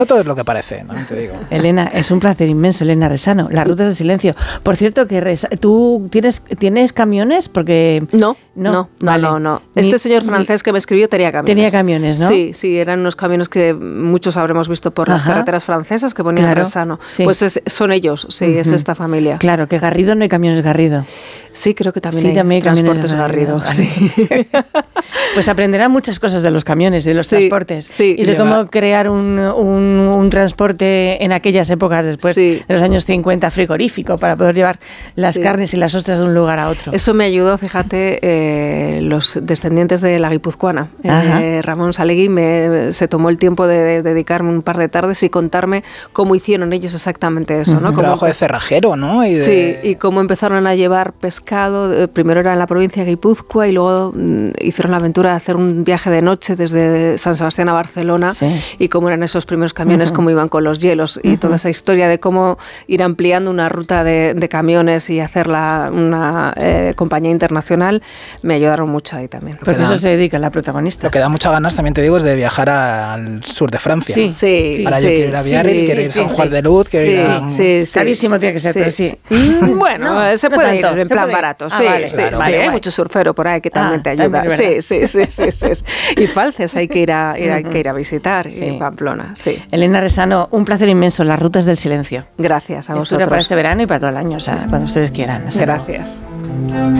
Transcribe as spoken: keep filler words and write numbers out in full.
No todo es lo que parece, no te digo. Elena, es un placer inmenso, Elena Resano. Las rutas del silencio. Por cierto, que Resa, ¿tú tienes tienes camiones? Porque no, no, no, vale. no, no. Este ni, señor francés ni, que me escribió tenía camiones. Tenía camiones, ¿no? Sí, sí, eran unos camiones que muchos habremos visto por las Ajá. carreteras francesas que ponían claro, Resano. Sí. Pues es, son ellos, sí, uh-huh. es esta familia. Claro, que Garrido no hay camiones Garrido. Sí, creo que también sí, hay también transportes Garrido. Garrido. Sí. Pues aprenderán muchas cosas de los camiones, de los sí, transportes sí. y de cómo crear un, un Un, un transporte en aquellas épocas después sí. de los años cincuenta frigorífico para poder llevar las sí. carnes y las ostras de un lugar a otro. Eso me ayudó, fíjate, eh, los descendientes de la guipuzcoana. Eh, Ramón Salegui me, se tomó el tiempo de, de dedicarme un par de tardes y contarme cómo hicieron ellos exactamente eso. Uh-huh. ¿no? Un trabajo de cerrajero, ¿no? Y de... Sí, y cómo empezaron a llevar pescado. Primero era en la provincia de Guipúzcoa y luego mm, hicieron la aventura de hacer un viaje de noche desde San Sebastián a Barcelona sí. y cómo eran esos primeros camiones, uh-huh. cómo iban con los hielos y uh-huh. toda esa historia de cómo ir ampliando una ruta de, de camiones y hacerla una eh, compañía internacional, me ayudaron mucho ahí también. Porque da, eso se dedica la protagonista. Lo que da muchas ganas, también te digo, es de viajar al sur de Francia. Sí, sí. Ahora sí, yo quiero ir a Biarritz, sí, quiero ir a sí, San Juan sí, de Luz, quiero sí, ir a... Sí, sí, carísimo tiene que ser, sí, pero sí. sí. Bueno, no, se puede ir en plan puede. barato. Ah, sí, vale, sí, claro, sí, vale, hay guay. mucho surfero por ahí que también ah, te ayuda. También sí, sí, sí, sí, sí, sí. Y Falces hay que ir a, ir a, que ir a visitar, sí. y Pamplona, sí. Elena Resano, un placer inmenso, las rutas del silencio. Gracias a vosotros. Para este verano y para todo el año, o sea, cuando ustedes quieran. Gracias.